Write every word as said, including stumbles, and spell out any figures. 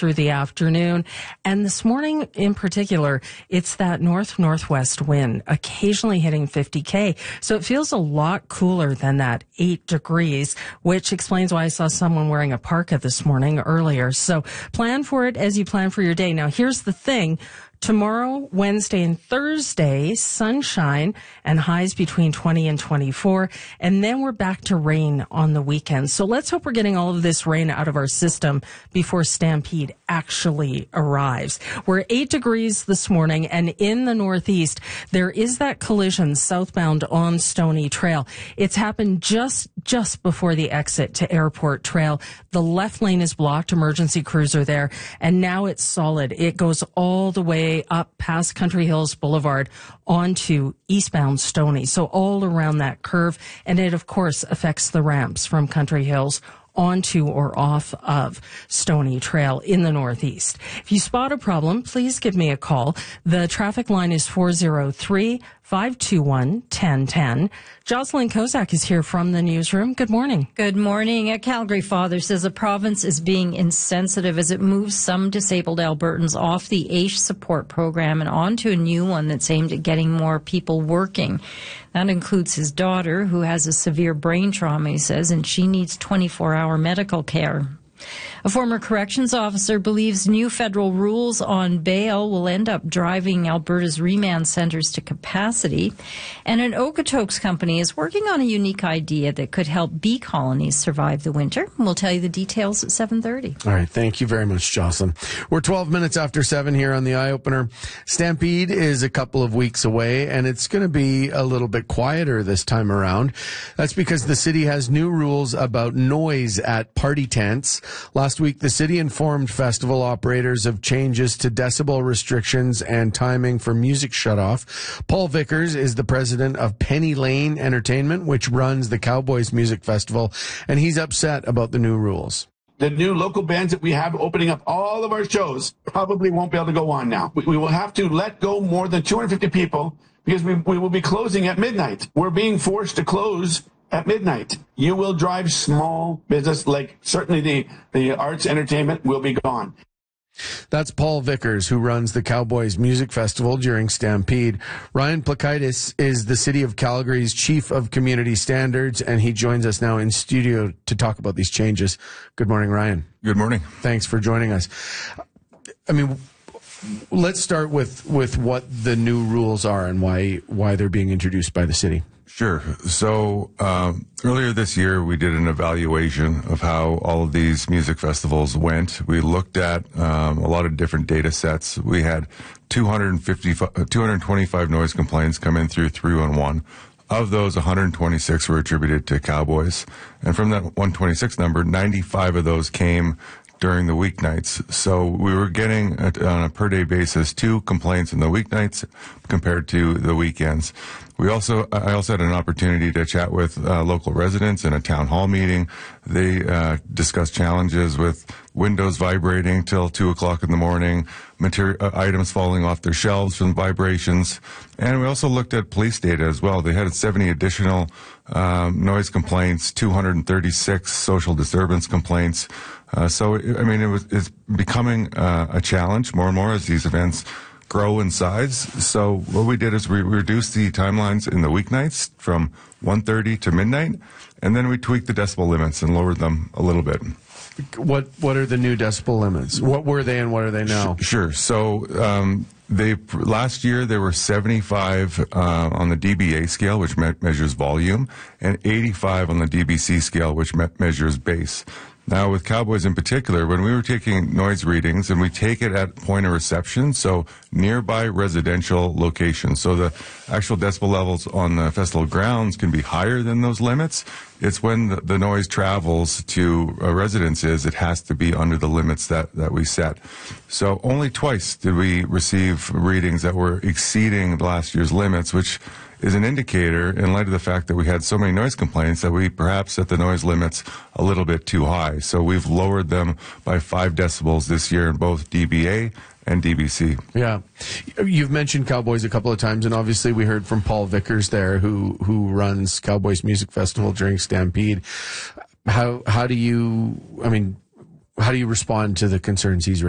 through the afternoon. And this morning in particular, it's that north-northwest wind, occasionally hitting fifty K. So it feels a lot cooler than that eight degrees, which explains why I saw someone wearing a parka this morning earlier. So plan for it as you plan for your day. Now, here's the thing. Tomorrow, Wednesday, and Thursday, sunshine and highs between twenty and twenty-four. And then we're back to rain on the weekend. So let's hope we're getting all of this rain out of our system before Stampede actually arrives. We're eight degrees this morning, and in the northeast, there is that collision southbound on Stony Trail. It's happened just, just before the exit to Airport Trail. The left lane is blocked. Emergency crews are there. And now it's solid. It goes all the way up past Country Hills Boulevard onto eastbound Stony. So all around that curve. And it, of course, affects the ramps from Country Hills onto or off of Stony Trail in the northeast. If you spot a problem, please give me a call. The traffic line is four oh three, five two one, one oh one oh. Jocelyn Kozak is here from the newsroom. Good morning. Good morning. A Calgary father says the province is being insensitive as it moves some disabled Albertans off the A I S H support program and onto a new one that's aimed at getting more people working. That includes his daughter, who has a severe brain trauma, he says, and she needs twenty-four hour medical care. A former corrections officer believes new federal rules on bail will end up driving Alberta's remand centres to capacity. And an Okotoks company is working on a unique idea that could help bee colonies survive the winter. We'll tell you the details at seven thirty. All right. Thank you very much, Jocelyn. We're twelve minutes after seven here on the Eye Opener. Stampede is a couple of weeks away, and it's going to be a little bit quieter this time around. That's because the city has new rules about noise at party tents. Last week, the city informed festival operators of changes to decibel restrictions and timing for music shutoff. Paul Vickers is the president of Penny Lane Entertainment, which runs the Cowboys Music Festival, and he's upset about the new rules. The new local bands that we have opening up all of our shows probably won't be able to go on now. We, we will have to let go more than two hundred fifty people because we, we will be closing at midnight. We're being forced to close at midnight. You will drive small business, like certainly the, the arts entertainment will be gone. That's Paul Vickers, who runs the Cowboys Music Festival during Stampede. Ryan Plakaitis is the City of Calgary's Chief of Community Standards, and he joins us now in studio to talk about these changes. Good morning, Ryan. Good morning. Thanks for joining us. I mean, let's start with, with what the new rules are and why, why they're being introduced by the city. Sure. So um, earlier this year, we did an evaluation of how all of these music festivals went. We looked at um, a lot of different data sets. We had two hundred fifty, two hundred twenty-five noise complaints come in through three one one. Of those, one hundred twenty-six were attributed to Cowboys. And from that one hundred twenty-six number, ninety-five of those came during the weeknights. So we were getting, on a per-day basis, two complaints in the weeknights compared to the weekends. We also, I also had an opportunity to chat with uh, local residents in a town hall meeting. They uh, discussed challenges with windows vibrating till two o'clock in the morning, material uh, items falling off their shelves from vibrations, and we also looked at police data as well. They had seventy additional um, noise complaints, two hundred thirty-six social disturbance complaints. Uh, so, I mean, it was it's becoming uh, a challenge more and more as these events grow in size. So what we did is we reduced the timelines in the weeknights from one thirty to midnight, and then we tweaked the decibel limits and lowered them a little bit. What What are the new decibel limits? What were they and what are they now? Sure. So um, they last year there were seventy-five uh, on the D B A scale, which me measures volume, and eighty-five on the D B C scale, which me measures bass. Now, with Cowboys in particular, when we were taking noise readings, and we take it at point of reception, so nearby residential locations. So the actual decibel levels on the festival grounds can be higher than those limits. It's when the, the noise travels to uh, residences, it has to be under the limits that, that we set. So only twice did we receive readings that were exceeding last year's limits, which is an indicator, in light of the fact that we had so many noise complaints, that we perhaps set the noise limits a little bit too high. So we've lowered them by five decibels this year in both D B A and D B C. Yeah. You've mentioned Cowboys a couple of times, and obviously we heard from Paul Vickers there, who, who runs Cowboys Music Festival during Stampede. How, how do you, I mean, how do you respond to the concerns he's raised?